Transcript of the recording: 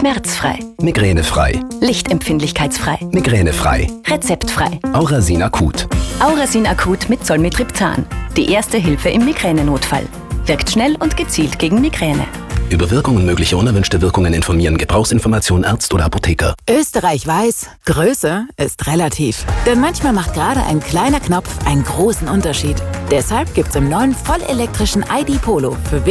Schmerzfrei. Migränefrei. Lichtempfindlichkeitsfrei. Migränefrei. Rezeptfrei. Aurasin Akut. Aurasin Akut mit Zolmitriptan. Die erste Hilfe im Migränenotfall. Wirkt schnell und gezielt gegen Migräne. Über Wirkungen und mögliche unerwünschte Wirkungen informieren. Gebrauchsinformation Arzt oder Apotheker. Österreich weiß, Größe ist relativ. Denn manchmal macht gerade ein kleiner Knopf einen großen Unterschied. Deshalb gibt's im neuen vollelektrischen ID Polo für